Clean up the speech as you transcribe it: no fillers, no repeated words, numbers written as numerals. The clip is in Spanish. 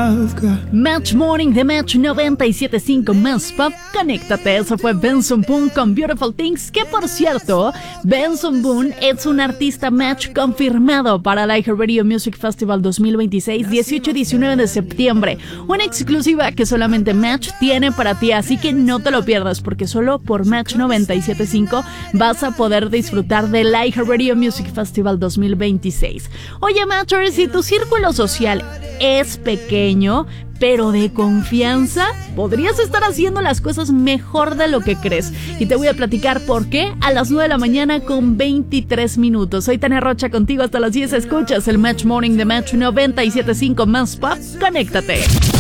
I've got. Match Morning de Match 97.5 Más Pop. Conéctate, eso fue Benson Boone con Beautiful Things, que por cierto, Benson Boone es un artista Match confirmado para la iHeartRadio Music Festival 2026, 18 y 19 de septiembre. Una exclusiva que solamente Match tiene para ti, así que no te lo pierdas, porque solo por Match 97.5 vas a poder disfrutar del iHeartRadio Music Festival 2026. Oye, Matcher, si tu círculo social es pequeño, pero de confianza, podrías estar haciendo las cosas mejor de lo que crees. Y te voy a platicar por qué a las 9 de la mañana con 23 minutos. Soy Tania Rocha contigo hasta las 10. Escuchas el Match Morning de Match 97.5 Más Pop. Conéctate.